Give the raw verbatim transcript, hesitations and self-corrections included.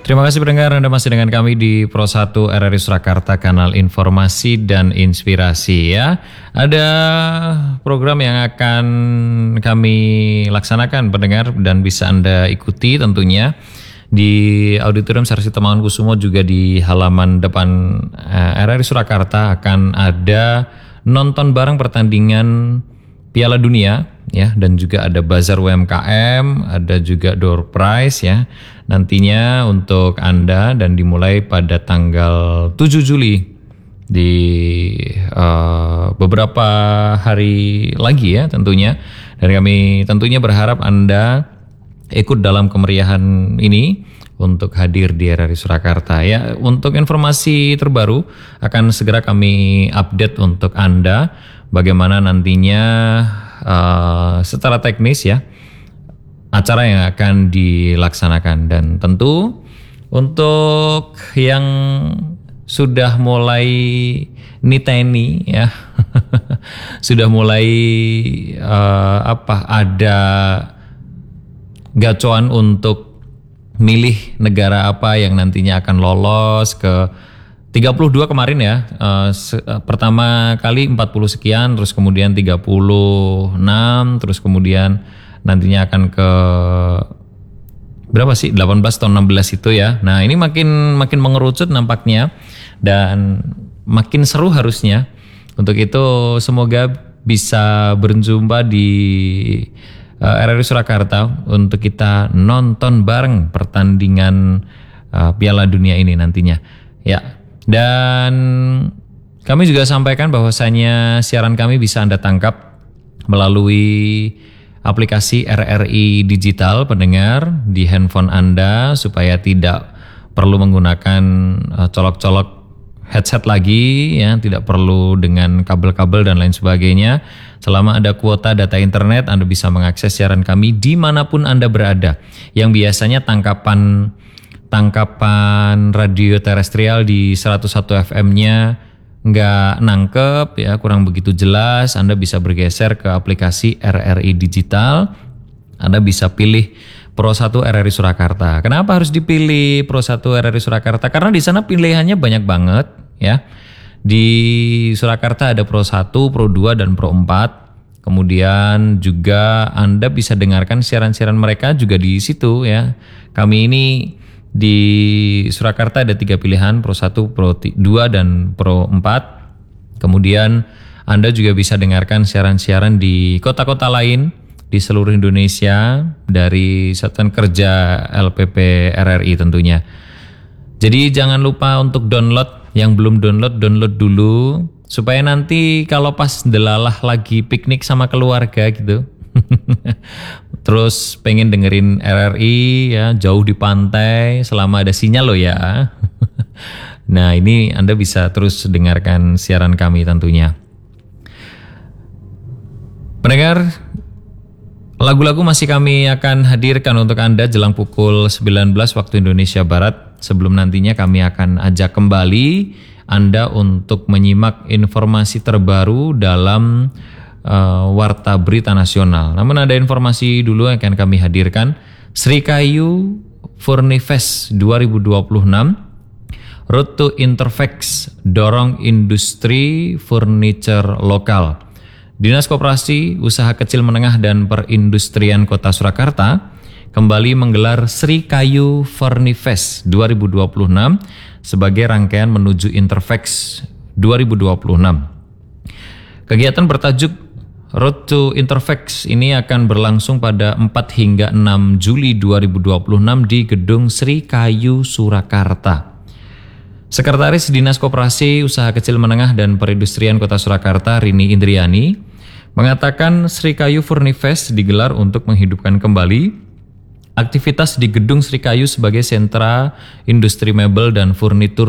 Terima kasih pendengar, Anda masih dengan kami di Pro satu R R I Surakarta, kanal informasi dan inspirasi ya. Ada program yang akan kami laksanakan pendengar dan bisa Anda ikuti tentunya di Auditorium Sarsi Temangkusumo, juga di halaman depan R R I Surakarta akan ada nonton bareng pertandingan Piala Dunia ya, dan juga ada bazar U M K M, ada juga door prize ya nantinya untuk Anda, dan dimulai pada tanggal tujuh Juli di uh, beberapa hari lagi ya tentunya. Dan kami tentunya berharap Anda ikut dalam kemeriahan ini untuk hadir di R R I Surakarta ya. Untuk informasi terbaru akan segera kami update untuk Anda bagaimana nantinya uh, secara teknis ya acara yang akan dilaksanakan. Dan tentu untuk yang sudah mulai niteni ya sudah mulai uh, apa ada gacoan untuk milih negara apa yang nantinya akan lolos ke tiga puluh dua kemarin ya. Uh, se- uh, pertama kali empat puluh sekian, terus kemudian tiga puluh enam, terus kemudian nantinya akan ke berapa sih? delapan belas atau enam belas itu ya. Nah, ini makin makin mengerucut nampaknya dan makin seru harusnya. Untuk itu semoga bisa berjumpa di uh, R R I Surakarta untuk kita nonton bareng pertandingan uh, Piala Dunia ini nantinya. Ya. Dan kami juga sampaikan bahwasanya siaran kami bisa Anda tangkap melalui aplikasi R R I Digital pendengar di handphone Anda, supaya tidak perlu menggunakan uh, colok-colok headset lagi ya, tidak perlu dengan kabel-kabel dan lain sebagainya. Selama ada kuota data internet, Anda bisa mengakses siaran kami dimanapun Anda berada. Yang biasanya tangkapan tangkapan radio terestrial di seratus satu F M-nya nggak nangkep ya, kurang begitu jelas, Anda bisa bergeser ke aplikasi R R I Digital. Anda bisa pilih Pro satu R R I Surakarta. Kenapa harus dipilih Pro satu R R I Surakarta? Karena di sana pilihannya banyak banget ya. Di Surakarta ada Pro satu, Pro dua, dan Pro empat. Kemudian juga Anda bisa dengarkan siaran-siaran mereka juga di situ ya. Kami ini di Surakarta ada tiga pilihan, Pro satu, Pro dua, dan Pro empat. Kemudian Anda juga bisa dengarkan siaran-siaran di kota-kota lain di seluruh Indonesia dari Satuan Kerja L P P R R I tentunya. Jadi jangan lupa untuk download, yang belum download, download dulu supaya nanti kalau pas delalah lagi piknik sama keluarga gitu terus pengen dengerin R R I ya, jauh di pantai, selama ada sinyal loh ya. Nah, ini Anda bisa terus dengarkan siaran kami tentunya. Pendengar, lagu-lagu masih kami akan hadirkan untuk Anda jelang pukul sembilan belas waktu Indonesia Barat. Sebelum nantinya kami akan ajak kembali Anda untuk menyimak informasi terbaru dalam uh, Warta Berita Nasional. Namun ada informasi dulu yang akan kami hadirkan. Srikayu Furnifest dua ribu dua puluh enam, Road to Interfax, dorong industri furniture lokal. Dinas Koperasi, Usaha Kecil Menengah dan Perindustrian Kota Surakarta kembali menggelar Srikayu Furnifest dua ribu dua puluh enam sebagai rangkaian menuju Interfax dua ribu dua puluh enam. Kegiatan bertajuk Road to Interfax ini akan berlangsung pada empat hingga enam Juli dua ribu dua puluh enam di Gedung Srikayu Surakarta. Sekretaris Dinas Koperasi, Usaha Kecil Menengah dan Perindustrian Kota Surakarta, Rini Indriani, mengatakan Srikayu Furnifest digelar untuk menghidupkan kembali aktivitas di Gedung Srikayu sebagai sentra industri mebel dan furnitur